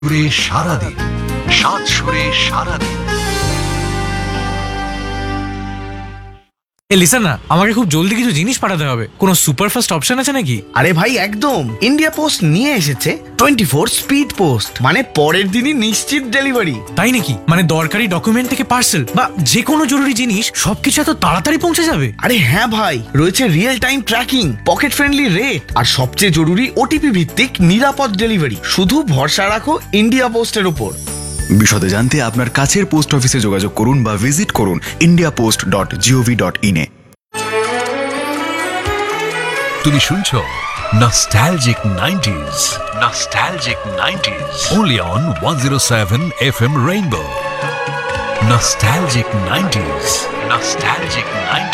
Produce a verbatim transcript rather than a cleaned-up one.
সুরে সারাদিন, সাত সুরে সারাদিন। এ লিসেন না, আমাকে খুব জলদি কিছু জিনিস পাঠাতে হবে। কোনো সুপারফাস্ট অপশন আছে নাকি? আরে ভাই একদম, ইন্ডিয়া পোস্ট নিয়ে এসেছে টোয়েন্টি ফোর স্পিড পোস্ট, মানে পরের দিনই নিশ্চিত ডেলিভারি। তাই নাকি? মানে দরকারি ডকুমেন্ট থেকে পার্সেল বা যে কোনো জরুরি জিনিস সবকিছু এত তাড়াতাড়ি পৌঁছে যাবে? আরে হ্যাঁ ভাই, রয়েছে real time tracking, pocket friendly rate আর সবচেয়ে জরুরি ওটিপি ভিত্তিক নিরাপদ ডেলিভারি। শুধু ভরসা রাখো ইন্ডিয়া পোস্টের উপর। বিশদে জানতে আপনার কাছের পোস্ট অফিসে যোগাযোগ করুন বা ভিজিট করুন India post dot gov dot in a. তুমি শুনছো nostalgic nineties, nostalgic nineties, only on one oh seven F M Rainbow. Nostalgic nineties, Nostalgic nineties.